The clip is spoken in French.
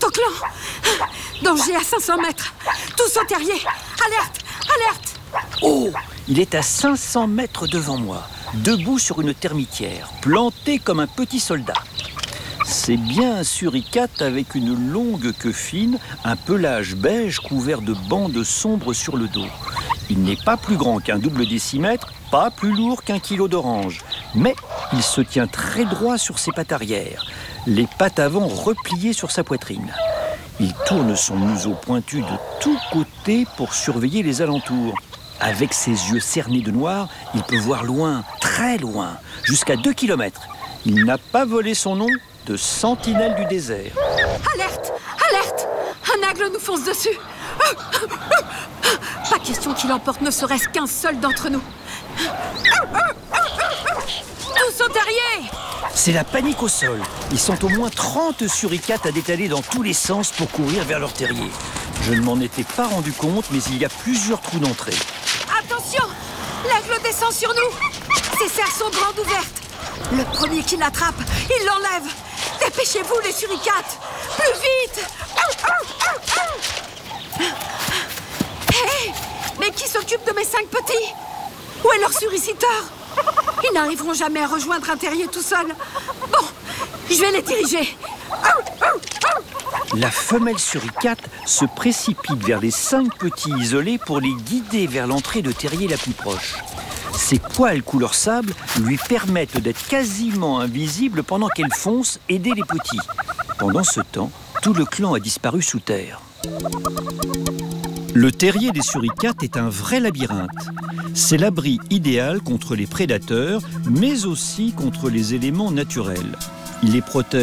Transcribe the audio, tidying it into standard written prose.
Ton clan! Danger à 500 mètres! Tous au terrier! Alerte! Alerte! Oh! Il est à 500 mètres devant moi, debout sur une termitière, planté comme un petit soldat. C'est bien un suricate avec une longue queue fine, un pelage beige couvert de bandes sombres sur le dos. Il n'est pas plus grand qu'un double décimètre, pas plus lourd qu'un kilo d'orange. Mais il se tient très droit sur ses pattes arrière, les pattes avant repliées sur sa poitrine. Il tourne son museau pointu de tous côtés pour surveiller les alentours. Avec ses yeux cernés de noir, il peut voir loin, très loin, jusqu'à 2 kilomètres. Il n'a pas volé son nom de sentinelle du désert. Alerte! Alerte! Un aigle nous fonce dessus! Pas question qu'il emporte ne serait-ce qu'un seul d'entre nous. Tous au terrier! C'est la panique au sol. Ils sont au moins 30 suricates à détaler dans tous les sens pour courir vers leur terrier. Je ne m'en étais pas rendu compte, mais il y a plusieurs trous d'entrée. Attention! L'aigle descend sur nous! Ses serres sont grandes ouvertes. Le premier qui l'attrape, il l'enlève. Dépêchez-vous, les suricates! Plus vite! Hé! Mais qui s'occupe de mes 5 petits? Où est leur suriciteur? Ils n'arriveront jamais à rejoindre un terrier tout seul. Bon, je vais les diriger. La femelle suricate se précipite vers les 5 petits isolés pour les guider vers l'entrée de terrier la plus proche. Ses poils couleur sable lui permettent d'être quasiment invisible pendant qu'elle fonce aider les petits. Pendant ce temps, tout le clan a disparu sous terre. Le terrier des suricates est un vrai labyrinthe. C'est l'abri idéal contre les prédateurs, mais aussi contre les éléments naturels. Il les protège